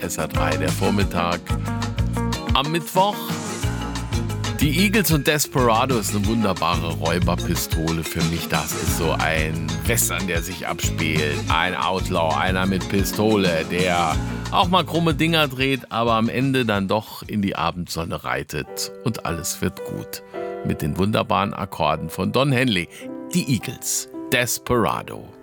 SR3, der Vormittag am Mittwoch. Die Eagles und Desperado ist eine wunderbare Räuberpistole für mich. Das ist so ein Western, der sich abspielt. Ein Outlaw, einer mit Pistole, der auch mal krumme Dinger dreht, aber am Ende dann doch in die Abendsonne reitet. Und alles wird gut. Mit den wunderbaren Akkorden von Don Henley. Die Eagles, Desperado.